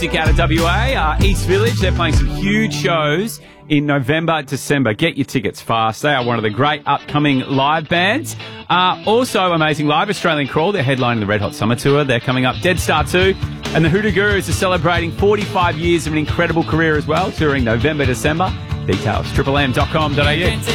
Out of WA, East Village. They're playing some huge shows in November, December. Get your tickets fast. They are one of the great upcoming live bands. Also, amazing live Australian Crawl. They're headlining the Red Hot Summer Tour. They're coming up. Dead Star 2 and the Hoodoo Gurus are celebrating 45 years of an incredible career as well, touring November, December. Details, triplem.com.au.